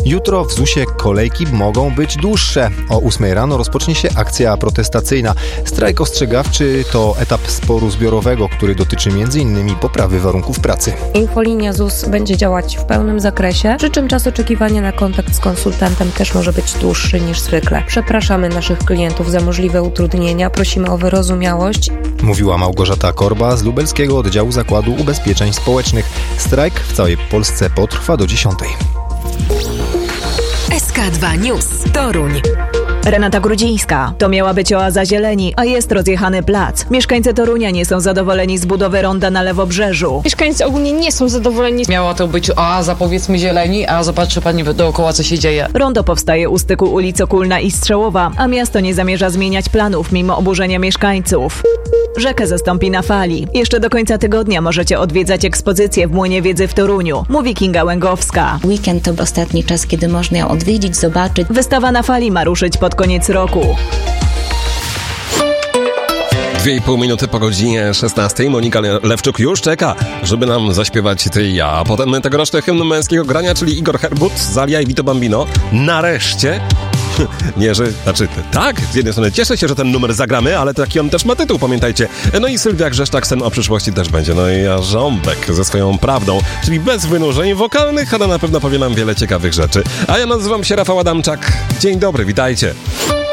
Jutro w ZUS-ie kolejki mogą być dłuższe. O 8 rano rozpocznie się akcja protestacyjna. Strajk ostrzegawczy to etap sporu zbiorowego, który dotyczy m.in. poprawy warunków pracy. Infolinia ZUS będzie działać w pełnym zakresie, przy czym czas oczekiwania na kontakt z konsultantem też może być dłuższy niż zwykle. Przepraszamy naszych klientów za możliwe utrudnienia, prosimy o wyrozumiałość. Mówiła Małgorzata Korba z lubelskiego oddziału Zakładu Ubezpieczeń Społecznych. Strajk w całej Polsce potrwa do 10. SK2 News. Toruń. Renata Grudzińska. To miała być oaza zieleni, a jest rozjechany plac. Mieszkańcy Torunia nie są zadowoleni z budowy ronda na Lewobrzeżu. Mieszkańcy ogólnie nie są zadowoleni. Miała to być oaza, powiedzmy, zieleni, a zobaczy pani dookoła, co się dzieje. Rondo powstaje u styku ulic Okulna i Strzełowa, a miasto nie zamierza zmieniać planów mimo oburzenia mieszkańców. Rzekę zastąpi na fali. Jeszcze do końca tygodnia możecie odwiedzać ekspozycję w Młynie Wiedzy w Toruniu, mówi Kinga Łęgowska. Weekend to ostatni czas, kiedy można ją odwiedzić, zobaczyć. Wystawa na fali ma ruszyć pod koniec roku. 2,5 minuty po godzinie 16. Monika Lewczuk już czeka, żeby nam zaśpiewać Ty i ja. A potem tegoroczny hymn męskiego grania, czyli Igor Herbut, Zalia i Vito Bambino. Nareszcie. Nie, tak, z jednej strony cieszę się, że ten numer zagramy, ale taki on też ma tytuł, pamiętajcie. No i Sylwia Grzeszczak, sen o przyszłości też będzie. No i ja Ząbek ze swoją prawdą, czyli bez wynurzeń wokalnych, ale na pewno powie nam wiele ciekawych rzeczy. A ja nazywam się Rafał Adamczak. Dzień dobry, witajcie.